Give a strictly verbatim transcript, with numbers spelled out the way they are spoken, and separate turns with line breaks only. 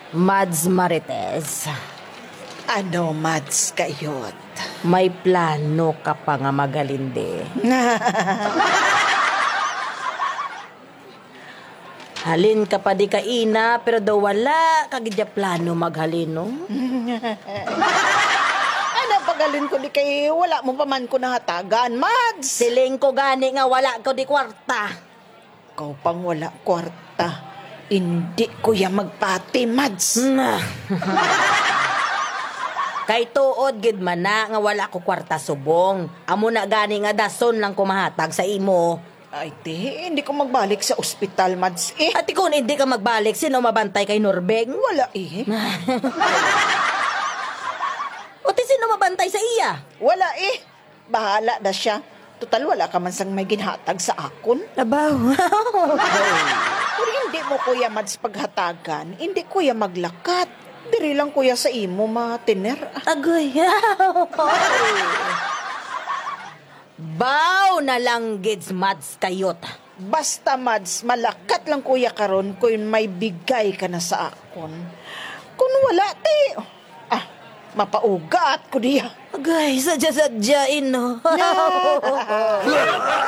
Mads Marites,
Ano, Mads Kayot?
may plano ka pa nga magalinde. Halin ka pa di ka ina, pero daw wala kagidya plano maghalin, no?
Ano, pagalin ko di kay wala mo pa man ko nahatagan, Mads.
Siling ko gani nga wala ko di kwarta.
Ikaw pang wala kwarta. Hindi ko ya magpati, Mads.
Na. Kay tuod gid man na nga wala ko kwarta subong. Amo na gani nga dason lang kumahatag sa imo.
Ay, te, hindi ko magbalik sa ospital, Mads. Eh,
At kung hindi ka magbalik, sino mabantay kay Norbeng?
wala eh.
O ti sino mabantay sa iya?
Wala eh. Bahala na siya. Total, wala ka man sang may ginhatag sa akon.
Labaw.
Pero hindi mo, Kuya Mads, paghatagan. Hindi, Kuya, maglakat. Diri lang, Kuya, sa imo, matiner.
Agoy. Baw na lang gids Mads Kayot.
Basta, Mads, malakat lang, Kuya, karon kung may bigay ka na sa akon. Kung wala, ti, ah, mapaugat ko diya.
Agay, sadya-sadyain, no?